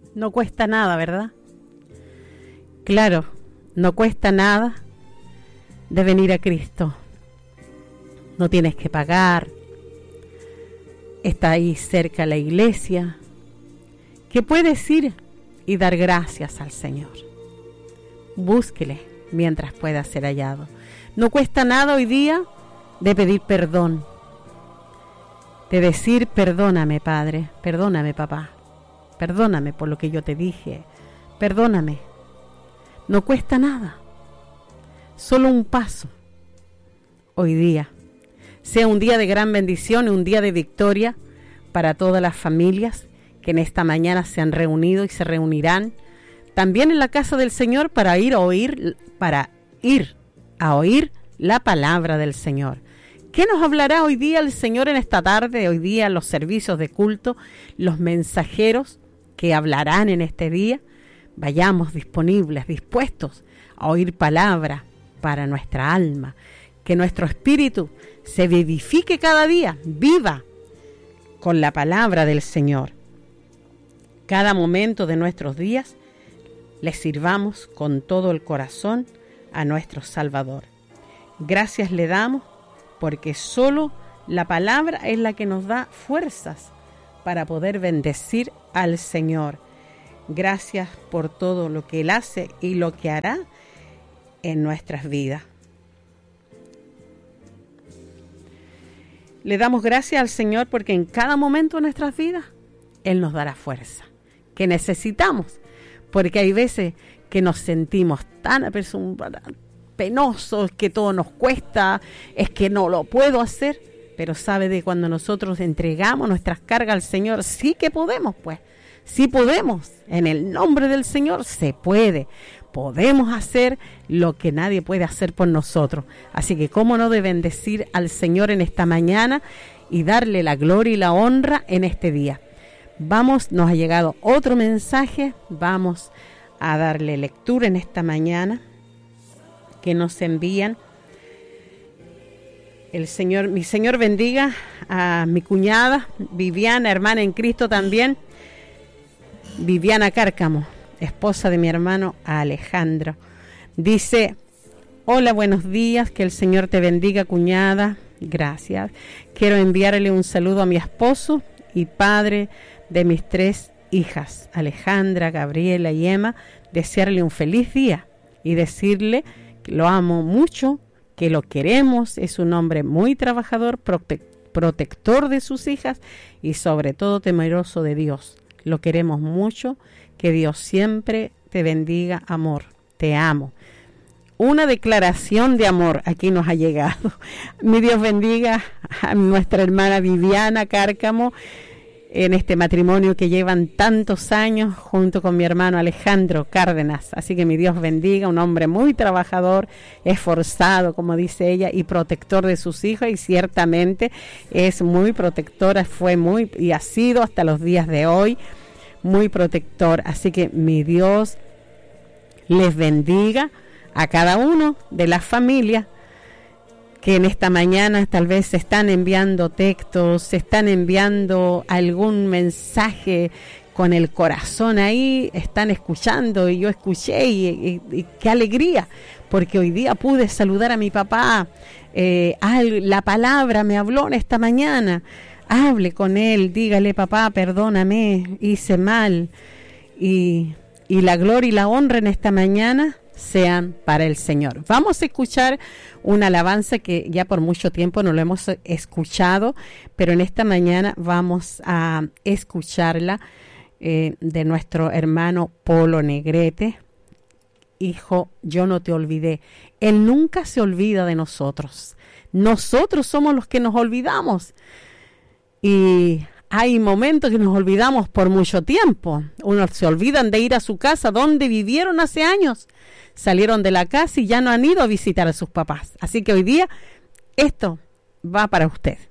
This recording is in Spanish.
No cuesta nada, ¿verdad? Claro, no cuesta nada de venir a Cristo. No tienes que pagar. Está ahí cerca la iglesia, que puedes ir y dar gracias al Señor. Búsquele mientras pueda ser hallado. No cuesta nada hoy día de pedir perdón, de decir perdóname, Padre, perdóname, papá, perdóname por lo que yo te dije, perdóname. No cuesta nada, solo un paso. Hoy día sea un día de gran bendición y un día de victoria para todas las familias que en esta mañana se han reunido y se reunirán también en la casa del Señor para ir a oír la palabra del Señor. ¿Qué nos hablará hoy día el Señor en esta tarde? Hoy día los servicios de culto, los mensajeros que hablarán en este día. Vayamos disponibles, dispuestos a oír palabra para nuestra alma. Que nuestro espíritu se vivifique cada día, viva con la palabra del Señor. Cada momento de nuestros días le sirvamos con todo el corazón a nuestro Salvador. Gracias le damos porque solo la palabra es la que nos da fuerzas para poder bendecir al Señor. Gracias por todo lo que Él hace y lo que hará en nuestras vidas. Le damos gracias al Señor porque en cada momento de nuestras vidas Él nos dará fuerza que necesitamos, porque hay veces que nos sentimos tan penosos, que todo nos cuesta, es que no lo puedo hacer, pero sabe de cuando nosotros entregamos nuestras cargas al Señor, sí que podemos, pues, sí podemos, en el nombre del Señor se puede, podemos hacer lo que nadie puede hacer por nosotros, así que cómo no de bendecir al Señor en esta mañana y darle la gloria y la honra en este día. Vamos, nos ha llegado otro mensaje, vamos a darle lectura en esta mañana que nos envían. Mi Señor bendiga a mi cuñada Viviana, hermana en Cristo también, Viviana Cárcamo, esposa de mi hermano Alejandro. Dice: hola, buenos días, que el Señor te bendiga, cuñada. Gracias. Quiero enviarle un saludo a mi esposo y padre de mis 3 hijas, Alejandra, Gabriela y Emma, desearle un feliz día y decirle que lo amo mucho, que lo queremos, es un hombre muy trabajador, protector de sus hijas y sobre todo temeroso de Dios. Lo queremos mucho, que Dios siempre te bendiga, amor, te amo. Una declaración de amor aquí nos ha llegado. Mi Dios bendiga a nuestra hermana Viviana Cárcamo en este matrimonio que llevan tantos años junto con mi hermano Alejandro Cárdenas. Así que mi Dios bendiga, un hombre muy trabajador, esforzado, como dice ella, y protector de sus hijos, y ciertamente es muy protectora, y ha sido hasta los días de hoy muy protector. Así que mi Dios les bendiga a cada uno de las familias que en esta mañana tal vez se están enviando textos, se están enviando algún mensaje con el corazón ahí, están escuchando, y yo escuché y qué alegría, porque hoy día pude saludar a mi papá, la palabra me habló en esta mañana, hable con él, dígale: papá, perdóname, hice mal, y la gloria y la honra en esta mañana sean para el Señor. Vamos a escuchar una alabanza que ya por mucho tiempo no lo hemos escuchado, pero en esta mañana vamos a escucharla de nuestro hermano Polo Negrete. Hijo, yo no te olvidé. Él nunca se olvida de nosotros. Nosotros somos los que nos olvidamos. Y hay momentos que nos olvidamos por mucho tiempo. Unos se olvidan de ir a su casa donde vivieron hace años. Salieron de la casa y ya no han ido a visitar a sus papás. Así que hoy día esto va para usted.